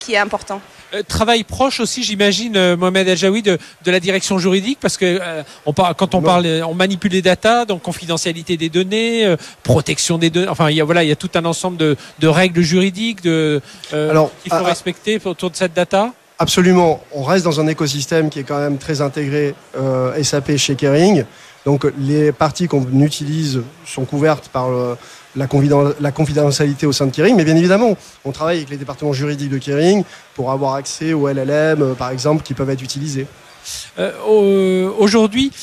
qui est important. Travail proche aussi, j'imagine, Mohamed El-Jaoui, de la direction juridique, parce que quand on parle, on manipule les datas, donc confidentialité des données, protection des données. Enfin, il y a tout un ensemble de règles juridiques qu'il faut respecter autour de cette data. Absolument. On reste dans un écosystème qui est quand même très intégré SAP chez Kering. Donc les parties qu'on utilise sont couvertes par la confidentialité au sein de Kering, mais bien évidemment, on travaille avec les départements juridiques de Kering pour avoir accès aux LLM, par exemple, qui peuvent être utilisés. Aujourd'hui,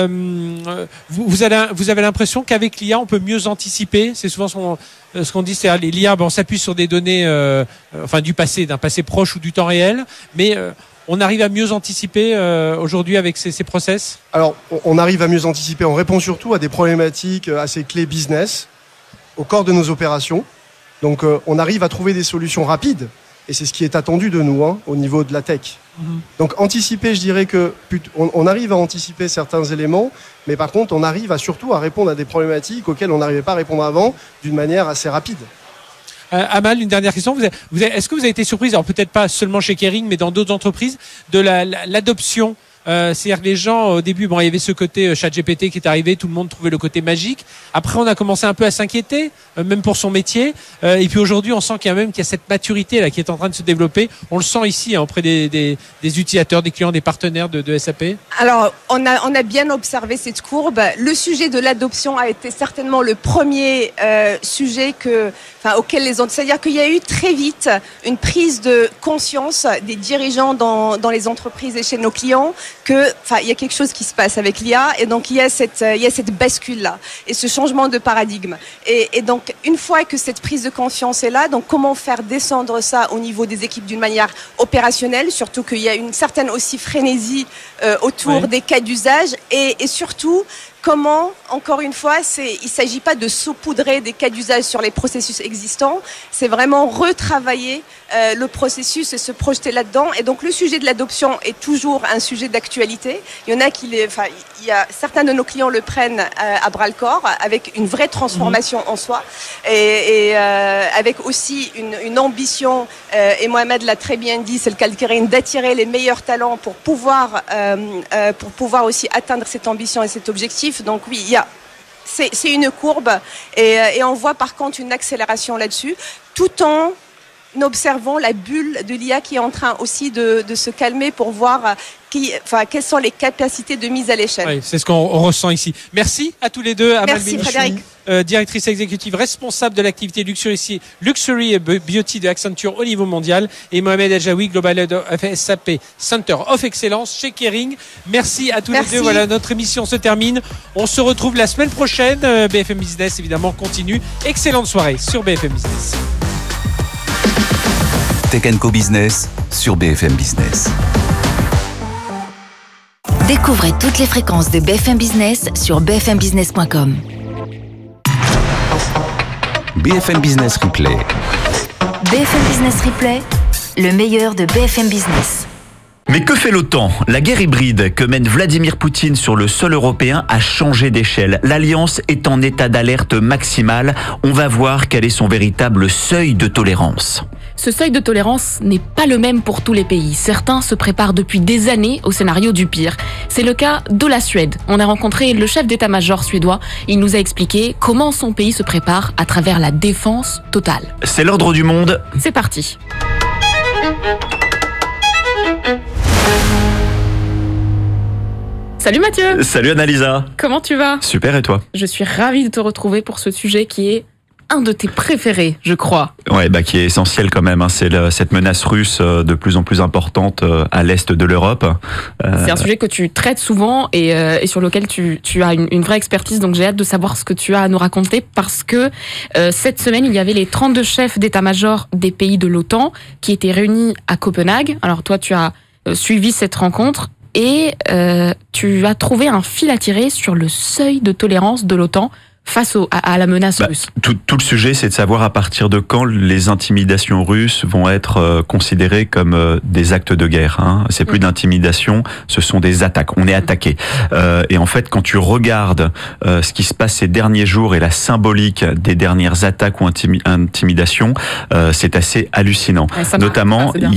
vous avez l'impression qu'avec l'IA, on peut mieux anticiper. C'est souvent ce qu'on dit, c'est l'IA, on s'appuie sur des données du passé, d'un passé proche ou du temps réel, mais on arrive à mieux anticiper aujourd'hui avec ces process. Alors, on arrive à mieux anticiper. On répond surtout à des problématiques assez clés business au corps de nos opérations. Donc, on arrive à trouver des solutions rapides. Et c'est ce qui est attendu de nous au niveau de la tech. Donc, anticiper, je dirais on arrive à anticiper certains éléments, mais par contre, on arrive surtout à répondre à des problématiques auxquelles on n'arrivait pas à répondre avant d'une manière assez rapide. Amal, une dernière question. Est-ce que vous avez été surprise, alors peut-être pas seulement chez Kering, mais dans d'autres entreprises, de l'adoption c'est-à-dire que les gens, au début, il y avait ce côté ChatGPT qui est arrivé, tout le monde trouvait le côté magique. Après, on a commencé un peu à s'inquiéter, même pour son métier. Et puis aujourd'hui, on sent qu'il y a cette maturité là qui est en train de se développer. On le sent ici auprès des utilisateurs, des clients, des partenaires de SAP. Alors, on a bien observé cette courbe. Le sujet de l'adoption a été certainement le premier sujet auquel c'est-à-dire qu'il y a eu très vite une prise de conscience des dirigeants dans les entreprises et chez nos clients il y a quelque chose qui se passe avec l'IA et donc il y a cette bascule là et ce changement de paradigme et donc une fois que cette prise de conscience est là, donc comment faire descendre ça au niveau des équipes d'une manière opérationnelle, surtout qu'il y a une certaine aussi frénésie autour des cas d'usage et surtout comment, encore une fois, il ne s'agit pas de saupoudrer des cas d'usage sur les processus existants, c'est vraiment retravailler le processus et se projeter là-dedans. Et donc le sujet de l'adoption est toujours un sujet d'actualité. Il y en a certains de nos clients le prennent à bras-le-corps avec une vraie transformation en soi et avec aussi une ambition, et Mohamed l'a très bien dit, c'est le cas de Kering, d'attirer les meilleurs talents pour pouvoir aussi atteindre cette ambition et cet objectif. Donc oui, c'est une courbe et on voit par contre une accélération là-dessus, tout en observant la bulle de l'IA qui est en train aussi de se calmer pour voir quelles sont les capacités de mise à l'échelle. Oui, c'est ce qu'on ressent ici. Merci à tous les deux. Merci Frédéric. Directrice exécutive responsable de l'activité Luxury et Beauty de Accenture au niveau mondial, et Mohamed El-Jaoui, Global Head of SAP Center of Excellence chez Kering. Merci à tous les deux. Voilà, notre émission se termine. On se retrouve la semaine prochaine. BFM Business, évidemment, continue. Excellente soirée sur BFM Business. Tech & Co Business sur BFM Business. Découvrez toutes les fréquences de BFM Business sur bfmbusiness.com. BFM Business Replay. BFM Business Replay, le meilleur de BFM Business. Mais que fait l'OTAN ? La guerre hybride que mène Vladimir Poutine sur le sol européen a changé d'échelle. L'Alliance est en état d'alerte maximale. On va voir quel est son véritable seuil de tolérance. Ce seuil de tolérance n'est pas le même pour tous les pays. Certains se préparent depuis des années au scénario du pire. C'est le cas de la Suède. On a rencontré le chef d'état-major suédois. Il nous a expliqué comment son pays se prépare à travers la défense totale. C'est l'ordre du monde. C'est parti. Salut Mathieu. Salut Annalisa. Comment tu vas ? Super, et toi ? Je suis ravie de te retrouver pour ce sujet qui est un de tes préférés, je crois. Ouais, qui est essentiel quand même. C'est cette menace russe de plus en plus importante à l'est de l'Europe. C'est un sujet que tu traites souvent et sur lequel tu as une vraie expertise. Donc j'ai hâte de savoir ce que tu as à nous raconter parce que cette semaine, il y avait les 32 chefs d'état-major des pays de l'OTAN qui étaient réunis à Copenhague. Alors toi, tu as suivi cette rencontre et tu as trouvé un fil à tirer sur le seuil de tolérance de l'OTAN face à la menace russe. Tout le sujet, c'est de savoir à partir de quand les intimidations russes vont être considérées comme des actes de guerre. C'est plus d'intimidation, ce sont des attaques. On est attaqué. Et en fait, quand tu regardes ce qui se passe ces derniers jours et la symbolique des dernières attaques ou intimidations, c'est assez hallucinant. Ouais, notamment,